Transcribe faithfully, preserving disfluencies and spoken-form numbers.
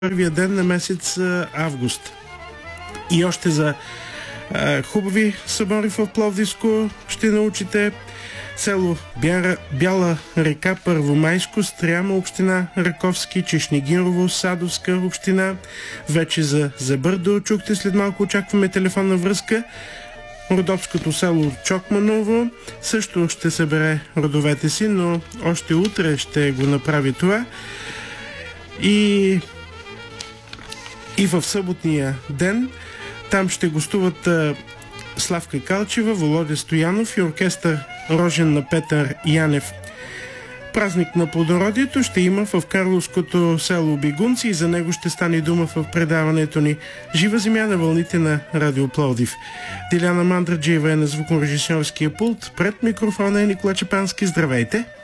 първия ден на месец август. И още за а, хубави събори в Пловдивско ще научите. Село Бяра, Бяла река, Първомайско, Стряма, община Раковски, Чешнегирово, Садовска община. Вече за Забърдо чухте, след малко очакваме телефонна връзка. Родопското село Чокманово също ще събере родовете си, но още утре ще го направи това. И, и в съботния ден там ще гостуват а, Славка Калчева, Володя Стоянов и оркестър Рожен на Петър Янев. Празник на плодородието ще има в карловското село Бигунци и за него ще стане дума в предаването ни Жива земя на вълните на Радио Пловдив. Диляна Мандраджиева е на звукорежисьорския пулт. Пред микрофона е Никола Чепански. Здравейте!